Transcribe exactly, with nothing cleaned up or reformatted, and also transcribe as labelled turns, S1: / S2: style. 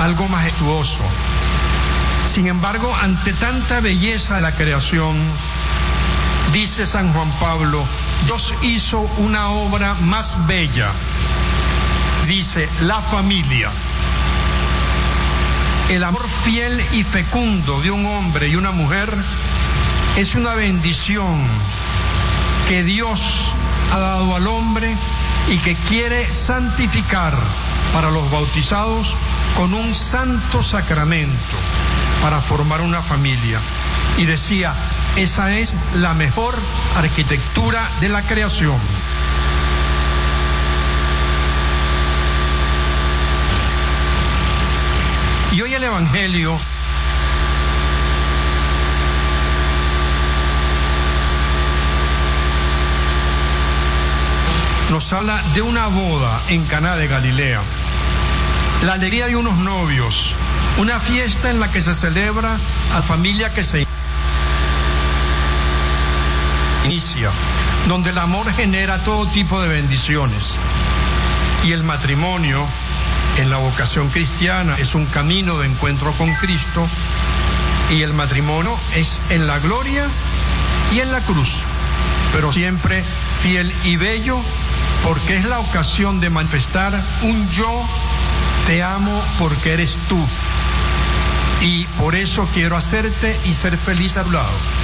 S1: algo majestuoso. Sin embargo, ante tanta belleza de la creación, dice San Juan Pablo, Dios hizo una obra más bella. Dice, la familia. El amor fiel y fecundo de un hombre y una mujer es una bendición que Dios ha dado al hombre y que quiere santificar para los bautizados con un santo sacramento para formar una familia. Y decía, esa es la mejor arquitectura de la creación. Y hoy el Evangelio nos habla de una boda en Caná de Galilea, la alegría de unos novios, una fiesta en la que se celebra a la familia que se inicia, donde el amor genera todo tipo de bendiciones. Y el matrimonio, en la vocación cristiana, es un camino de encuentro con Cristo, y el matrimonio es en la gloria y en la cruz, pero siempre fiel y bello, porque es la ocasión de manifestar un yo te amo porque eres tú, y por eso quiero hacerte y ser feliz a tu lado.